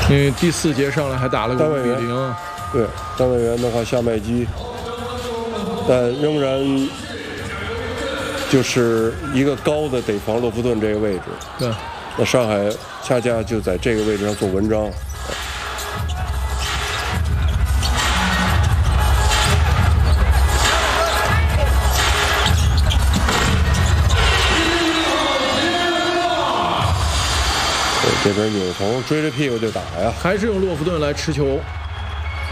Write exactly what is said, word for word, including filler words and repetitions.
因为第四节上来还打了个五比零。 对，单位员的话下麦基，但仍然就是一个高的得防洛夫顿这个位置。 对， 那上海恰恰就在这个位置上做文章。这边扭头追着屁股就打呀， 还是用洛夫顿来持球。